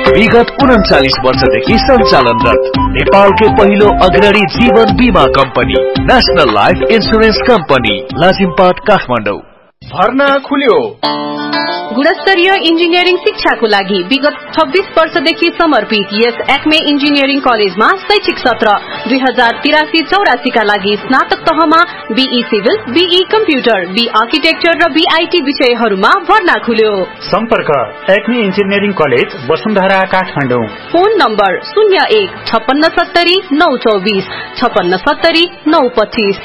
विगत 39 वर्षदेखि सञ्चालनरत नेपालकै पहिलो अग्रणी जीवन बीमा company national life insurance company Lazimpat Kathmandu. भर्ना खुल्यो। गुणस्तरीय इन्जिनियरिङ शिक्षाको लागि विगत 26 वर्षदेखि समर्पित यस एक्मे इन्जिनियरिङ कलेजमा शैक्षिक सत्र 2083-84 का लागि स्नातक तहमा be civil, be computer, be architecture र बीआईटी विषयहरूमा भर्ना खुल्यो। सम्पर्क Acme engineering college Vasundhara Kathmandu. Phone number 01 5670 924 5670 925।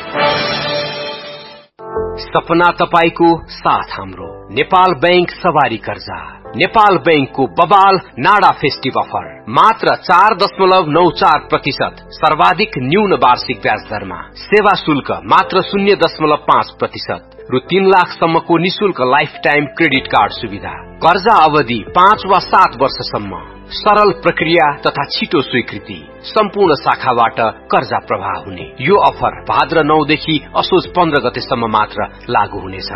सपना तपाईको साथ हाम्रो नेपाल बैंक सवारी कर्जा। नेपाल बैंकको बबाल नाडा फेस्टिभ अफर मात्र 4.94% सर्वाधिक न्यून वार्षिक ब्याज दरमा, सेवा शुल्क मात्र 0.5% रु 3 लाखसम्मको निशुल्क लाइफ टाइम क्रेडिट कार्ड सुविधा, कर्जा अवधि 5 वा 7 वर्षसम्म, सरल प्रक्रिया तथा छिटो स्वीकृति, सम्पूर्ण शाखाबाट कर्जा प्रवाह हुने। यो अफर भाद्र 9 देखि असोज 15 गतेसम्म मात्र लागू हुनेछ।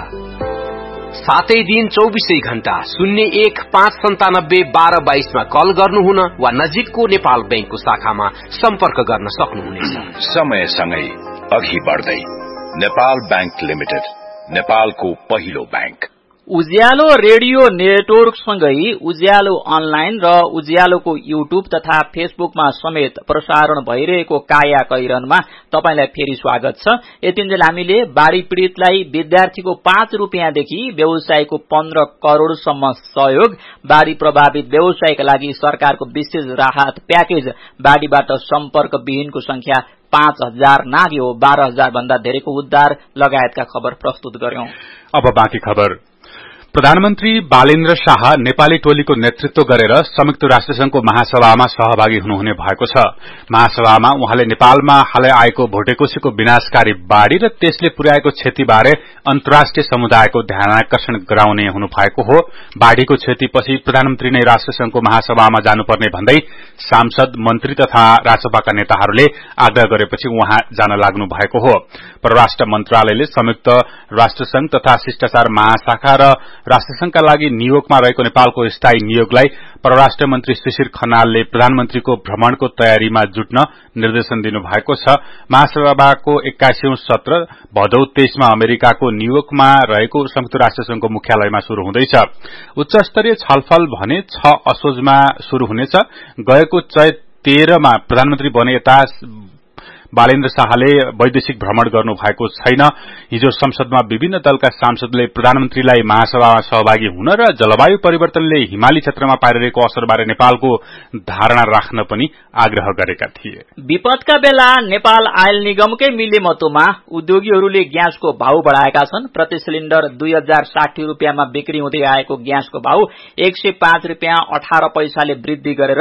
सातै दिन 24 घण्टा 01 597 12 22 मा कल गर्नुहुन वा नजिकको नेपाल बैंकको शाखामा सम्पर्क गर्न सक्नुहुनेछ। समयसँगै अघि बढ्दै नेपाल बैंक लिमिटेड, नेपालको पहिलो बैंक। उज्यालो रेडियो नेटवर्क सँगै उज्यालो अनलाइन र उज्यालोको युट्युब तथा फेसबुकमा समेत प्रसारण भइरहेको काया कैरनमा तपाईलाई फेरि स्वागत छ। यतिन्जेल हामीले बाढ़ी पीड़ितलाई विद्यार्थीको 5 रुपियाँदेखि व्यवसायको 15 करोड़सम्म सहयोग, बाढ़ी प्रभावित व्यवसायका लागि सरकारको विशेष राहत प्याकेज, बाढ़ीबाट सम्पर्क विहीनको संख्या 5000 नाग्यो, 12000 भन्दा धेरैको उद्धार लगायतका खबर प्रस्तुत गर्यौं। अब बाँकी खबर। प्रधानमन्त्री बालेन्द्र शाह नेपाली टोलीको नेतृत्व गरेर संयुक्त राष्ट्रसंघको महासभामा सहभागी हुनुहुने भएको छ। महासभामा उहाँले नेपालमा हालै आएको भोटेकोशीको विनाशकारी बाढ़ी र त्यसले पुर्याएको क्षतिबारे अन्तर्राष्ट्रिय समुदायको ध्यानाकर्षण गराउने हुनु भएको हो। बाढ़ीको क्षतिपछि प्रधानमन्त्री नै राष्ट्रसंघको महासभामा जानुपर्ने भन्दै सांसद, मन्त्री तथा राजसभाका नेताहरूले आग्रह गरेपछि उहाँ जान लाग्नु भएको हो। परराष्ट्र मन्त्रालयले संयुक्त राष्ट्रसंघ तथा शिष्टाचार महाशाखा र राष्ट्रसंघका लागि न्यूयोर्कमा रहेको नेपालको स्थायी नियोगलाई परराष्ट्र मन्त्री शिशिर खनालले प्रधानमन्त्रीको भ्रमणको तयारीमा जुट्न निर्देशन दिनुभएको छ। महासभाको 81औं सत्र भदौ 23 मा अमेरिकाको न्यूयोर्कमा रहेको संयुक्त राष्ट्रसंघको मुख्यालयमा शुरू हुँदैछ। उच्च स्तरीय छलफल भने 6 असोजमा शुरू हुनेछ। गएको चैत 13 मा प्रधानमन्त्री बने यता बालेन्द्र शाहले वैदेशिक भ्रमण गर्नु भएको छैन। हिजो संसदमा विभिन्न दलका सांसदले प्रधानमन्त्रीलाई महासभामा सहभागी हुन र जलवायु परिवर्तनले हिमाली क्षेत्रमा पारिरहेको असरबारे नेपालको धारणा राख्न पनि आग्रह गरेका थिए। विपदका बेला नेपाल आयल निगमकै मिलेमतोमा उद्योगीहरूले ग्यासको भाव बढाएका छन्। प्रति सिलिण्डर 2060 रुपियाँमा बिक्री हुँदै आएको ग्यासको भाव 105 रुपियाँ 18 पैसाले वृद्धि गरेर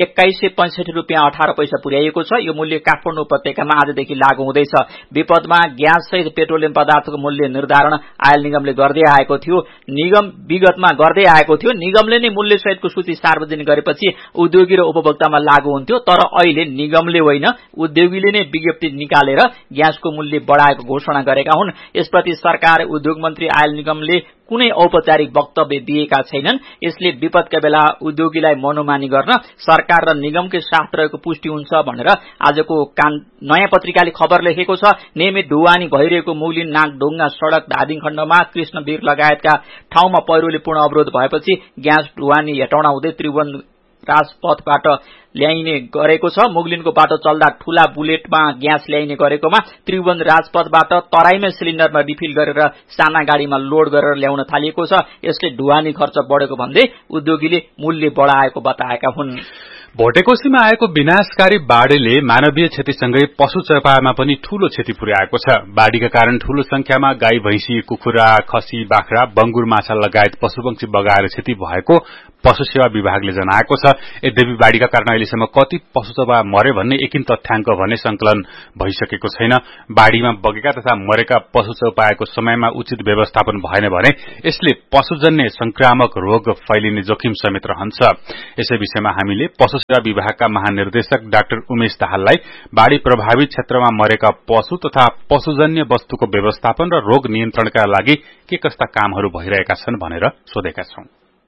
2165 रुपियाँ 18 पैसा पुर्याइएको छ। यो मूल्य काठमाडौँ उपत्यकामा आजदेखि लागू हुँदैछ। विपदमा ग्यास सहित पेट्रोलियम पदार्थको मूल्य निर्धारण आयल निगमले गर्दै आएको थियो। निगमले नै मूल्य सहितको सूची सार्वजनिक गरेपछि उद्योगी र उपभोक्तामा लागू हुन्थ्यो। तर अहिले निगमले होइन, उद्योगीले नै विज्ञप्ति निकालेर ग्यासको मूल्य बढाएको घोषणा गरेका हुन्। यसप्रति सरकार, उद्योग मन्त्री, आयल निगमले कुनै औपचारिक वक्तव्य दिएका छैनन्। यसले विपदका बेला उद्योगीलाई मनोमानी गर्न सरकार र निगमकै साथ रहेको पुष्टि हुन्छ भनेर आजको नयाँ पत्रिकाले खबर लेखेको छ। नियमित ढुवानी भइरहेको मुगलिन नागढुङ्गा सड़क धादिङ खण्डमा कृष्णवीर लगायतका ठाउँमा पहिरोले पूर्ण अवरोध भएपछि ग्यास ढुवानी हेटौडा हुँदै त्रिभुवन राजपथबाट ल्याइने गरेको छ। मुगलिनको बाटो चल्दा ठूला बुलेटमा ग्यास ल्याइने गरेकोमा त्रिभुवन राजपथबाट तराईमै सिलिण्डरमा रिफिल गरेर साना गाड़ीमा लोड गरेर ल्याउन थालिएको छ। यसले ढुवानी खर्च बढेको भन्दै उद्योगीले मूल्य बढाएको बताएका हुन्। भोटेकोशीमा आएको विनाशकारी बाढ़ीले मानवीय क्षतिसँगै पशु चौपायामा पनि ठूलो क्षति पुर्याएको छ। बाढ़ीका कारण ठूलो संख्यामा गाई, भैंसी, कुखुरा, खसी, बाख्रा, बंगुर, माछा लगायत पशुपक्षी बगाएर क्षति भएको पशु सेवा विभागले जनाएको छ। यद्यपि बाढ़ीका कारण अहिलेसम्म कति पशु चौपाया मरे भन्ने एकिन तथ्याङ्क भने संकलन भइसकेको छैन। बाढ़ीमा बगेका तथा मरेका पशु चौपायाको समयमा उचित व्यवस्थापन भएन भने यसले पशुजन्य संक्रामक रोग फैलिने जोखिम समेत रहन्छ। यसै विषयमा हामीले पशु सेवा विभागका महानिर्देशक डाक्टर उमेश दाहाललाई बाढ़ी प्रभावित क्षेत्रमा मरेका पशु तथा पशुजन्य वस्तुको व्यवस्थापन र रोग नियन्त्रणका लागि के कस्ता कामहरू भइरहेका छन् भनेर सोधेका छौं।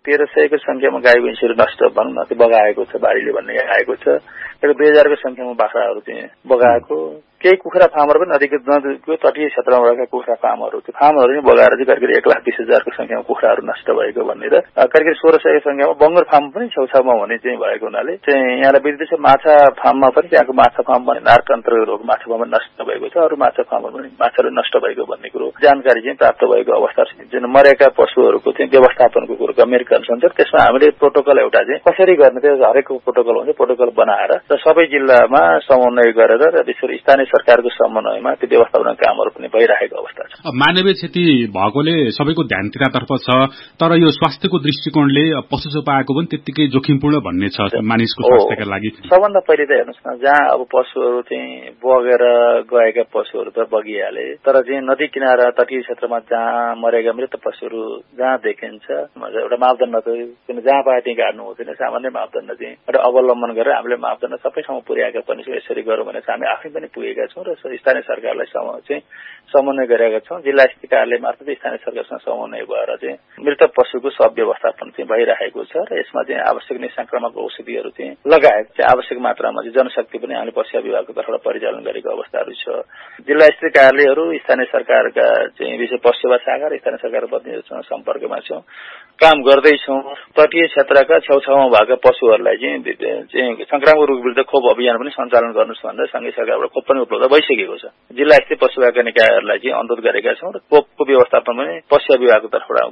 1300 को संख्यामा गाई भैँसीहरू नष्ट भनौँ न त्यो बगाएको छ बाढीले भन्ने आएको छ। 2000 को संख्यामा बाख्राहरू चाहिँ बगाएको। केही कुखुरा फार्मर पनि नदीको तटीय क्षेत्रमा रहेका कुखुरा फार्महरू त्यो फार्महरू पनि बगाएर चाहिँ करिब 1,20,000 को संख्यामा कुखुराहरू नष्ट भएको भन्ने र करिब 1600 को संख्यामा बङ्गुर फार्म पनि छेउछाउमा हुने चाहिँ भएको हुनाले चाहिँ यहाँलाई विदित छ माछा फार्ममा पनि त्यहाँको माछा फार्म पनि नारतन्त्र रोग माछा फार्म नष्ट भएको छ। अरू माछा फार्महरू पनि माछाहरू नष्ट भएको भन्ने कुरो जानकारी चाहिँ प्राप्त भएको अवस्था छ। जुन मरेका पशुहरूको चाहिँ व्यवस्थापनको कुरो गम्भीर कन्सर्न छ। त्यसमा हामीले प्रोटोकल एउटा चाहिँ कसरी गर्ने त्यो हरेक प्रोटोकल हुन्छ प्रोटोकल बनाएर र सबै जिल्लामा समन्वय गरेर र विशेष स्थानीय सरकारको समन्वयमा त्यो व्यवस्थापन कामहरू पनि भइरहेको अवस्था छ। मानवीय क्षति भएकोले सबैको ध्यान त्यतातर्फ छ, तर यो स्वास्थ्यको दृष्टिकोणले पशु चपाएको पनि त्यत्तिकै जोखिमपूर्ण भन्ने छ मानिसको स्वास्थ्यका लागि। सबभन्दा पहिले त हेर्नुहोस् न, जहाँ अब पशुहरू चाहिँ बगेर गएका पशुहरू त बगिहाले, तर चाहिँ नदी किनारा तटीय क्षेत्रमा जहाँ मरेका मृत पशुहरू जहाँ देखिन्छ एउटा मापदण्ड चाहिँ जहाँ पाए त्यहीँ गाड्नु हुँदैन। सामान्य मापदण्ड चाहिँ एउटा अवलम्बन गरेर हामीले मापदण्ड सबैसँग पुर्याएका पनि छौँ। यसरी गरौँ भने हामी आफै पनि पुगेका छौँ र स्थानीय सरकारलाई चाहिँ समन्वय गरेका छौँ। जिल्ला स्थित कार्यालय मार्फत स्थानीय सरकारसँग समन्वय भएर चाहिँ मृत पशुको सब व्यवस्थापन चाहिँ भइरहेको छ र यसमा चाहिँ आवश्यक नै संक्रामक औषधिहरू चाहिँ लगायत चाहिँ आवश्यक मात्रामा चाहिँ जनशक्ति पनि हामीले पशु विभागको तर्फबाट परिचालन गरेको अवस्थाहरू छ। जिल्ला स्थित कार्यालयहरू स्थानीय सरकारका चाहिँ विशेष पशु सेवा शाखा र स्थानीय सरकारका प्रतिनिधिहरूसँग सम्पर्कमा छौँ, काम गर्दैछौँ। तटीय क्षेत्रका छेउछाउमा भएका पशुहरूलाई चाहिँ संक्रामक रोग विरुद्ध खोप अभियान पनि सञ्चालन गर्नुहोस् भनेर सँगै सरकारबाट खोप पनि उपलब्ध भइसकेको छ। जिल्ला स्थित पशु विभागका निकायहरूलाई चाहिँ अनुरोध गरेका छौँ र खोपको व्यवस्थापन पनि पशु विभागको तर्फबाट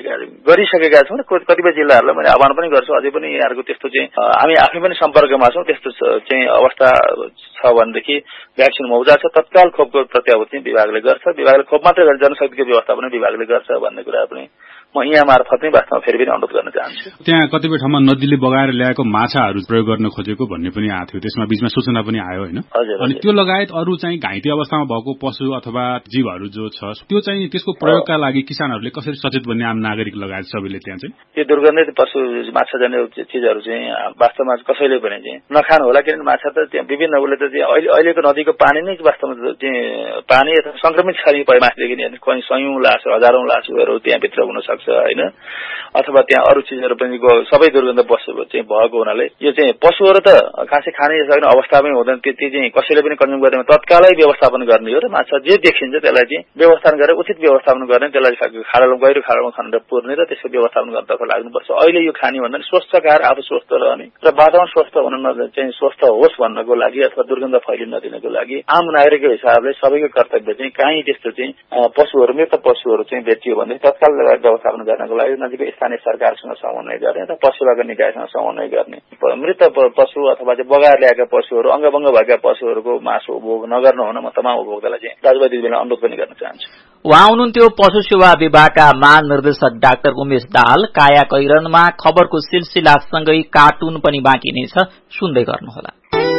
गरिसकेका छौँ र कतिपय जिल्लाहरूलाई मैले आह्वान पनि गर्छु अझै पनि यहाँहरूको त्यस्तो चाहिँ हामी आफै पनि सम्पर्कमा छौँ। त्यस्तो चाहिँ अवस्था छ भनेदेखि भ्याक्सिन मौजा छ तत्काल खोपको प्रत्याभूति विभागले गर्छ। विभागले खोप मात्रै गरेर जनशक्तिको व्यवस्थापन विभागले गर्छ भन्ने कुरा पनि म यहाँ मार्फत नै वास्तवमा फेरि पनि अनुरोध गर्न चाहन्छु। त्यहाँ कतिपय ठाउँमा नदीले बगाएर ल्याएको माछाहरू प्रयोग गर्न खोजेको भन्ने पनि आएको थियो, त्यसमा बीचमा सूचना पनि आयो होइन? अनि त्यो लगायत अरू चाहिँ घाइते अवस्थामा भएको पशु अथवा जीवहरू जो छ त्यो चाहिँ त्यसको प्रयोगका लागि किसानहरूले कसरी सचेत बन्ने आम नागरिक लगायत सबैले त्यहाँ चाहिँ त्यो दुर्गन्धित पशु माछा जन्य चिजहरू चाहिँ वास्तवमा कसैले पनि चाहिँ नखानु होला। किनभने माछा त त्यहाँ विभिन्न उसले त अहिलेको नदीको पानी नै वास्तवमा चाहिँ पानी संक्रमित छ नि माछादेखि कहीँ सयौं लास हजारौं लासहरू त्यहाँभित्र हुन सक्छ होइन, अथवा त्यहाँ अरू चिजहरू पनि सबै दुर्गन्ध पशु चाहिँ भएको हुनाले यो चाहिँ पशुहरू त खासै खानै सक्ने अवस्थामै हुँदैन। त्यो चाहिँ कसैले पनि कन्ज्युम गर्ने तत्कालै व्यवस्थापन गर्ने हो र माछा जे देखिन्छ त्यसलाई चाहिँ व्यवस्थापन गरेर उचित व्यवस्थापन गर्ने, त्यसलाई खाडलमा गहिरो खाडलमा खनेर पुर्ने र त्यसको व्यवस्थापन गर्नतर्फ लाग्नुपर्छ। अहिले यो खाने भन्दा स्वस्थ खाएर आफू स्वस्थ रहने र वातावरण स्वस्थ हुन चाहिँ स्वस्थ होस् भन्नको लागि अथवा दुर्गन्ध फैलिन नदिनको लागि आम नागरिकको हिसाबले सबैको कर्तव्य चाहिँ कहीँ त्यस्तो चाहिँ पशुहरू मृत पशुहरू चाहिँ बेचियो भने तत्काल व्यवस्थापन गर्नको लागि नजिकै स्थानीय सरकारसँग समन्वय गर्ने र पशु विभाग निकायसँग समन्वय गर्ने। मृत पशु अथवा चाहिँ बगाएर ल्याएका पशुहरू अङ्गभङ्ग भएका पशुहरूको मासु उपभोग नगर्नु हुन म तमाम उपभोक्तालाई चाहिँ दाजुभाइ दिदीबहिनीलाई अनुरोध पनि गर्न चाहन्छु। उहाँ हुनुहुन्थ्यो पशु सेवा विभागका महानिर्देशक डाक्टर उमेश दाहाल। काया कैरनमा खबरको सिलसिलासँगै कार्टुन पनि बाँकी नै छ, सुन्दै गर्नुहोला।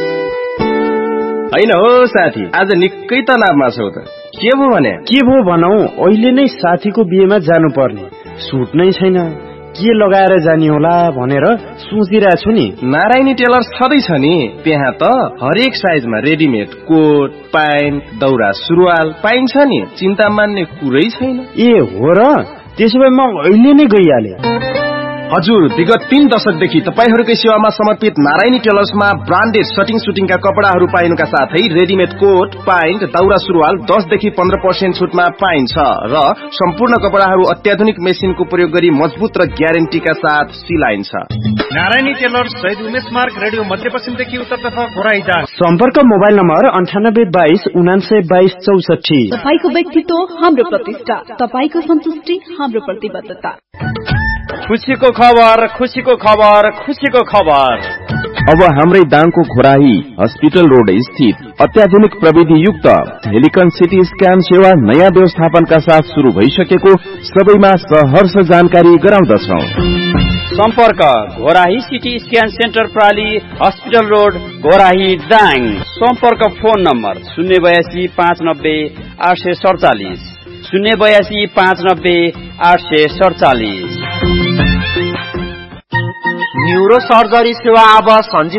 होइन हो साथी, आज निकै तनावमा छौ त, के भो भने? के भो भनौ, अहिले नै साथीको बिहेमा जानुपर्ने, सुट नै छैन, के लगाएर जाने होला भनेर सोचिरहेको छु नि। नारायणी टेलर्स छँदैछ नि, त्यहाँ त हरेक साइजमा रेडिमेड कोट प्यान्ट दौरा सुरुवाल पाइन्छ नि, चिन्ता मान्ने कुरै छैन। ए हो र, त्यसो भए म अहिले नै गइहाले। हजुर, विगत 3 दशकदेखि तपाईहरूकै सेवामा समर्पित नारायणी टेलर्समा ब्रान्डेड सटिङ सुटिङका कपडाहरू पाइनुका साथै रेडिमेड कोट प्यान्ट दौरा सुरुवाल 10 देखि 15% छुटमा पाइन्छ र सम्पूर्ण कपडाहरू अत्याधुनिक मेसिनको प्रयोग गरी मजबुत र ग्यारेन्टीका साथ सिलाइन्छ। नारायणी टेलर्स शहीद उमेश मार्ग, रेडियो मध्यपश्चिमदेखि उत्तरतर्फ घोराइजान। सम्पर्क मोबाइल नम्बर 9822 7922 64। तपाईको व्यक्तित्व हाम्रो प्रतिष्ठा, तपाईको सन्तुष्टि हाम्रो प्रतिबद्धता। खुसीको खबर, खुसीको खबर, खुसीको खबर। अब हाम्रै दाङको घोराही हस्पिटल रोड स्थित अत्याधुनिक प्रविधि युक्त हेलिकन सिटी स्क्यान सेवा नयाँ व्यवस्थापनका साथ शुरू भइसकेको सबैमा सहर्ष जानकारी गराउँदछौं। सम्पर्क Ghorahi CT scan centre प्राली, hospital road, Ghorahi, Dang. सम्पर्क फोन नम्बर 082 590 847 082 590 847। न्यूरो सर्जरी सेवा अब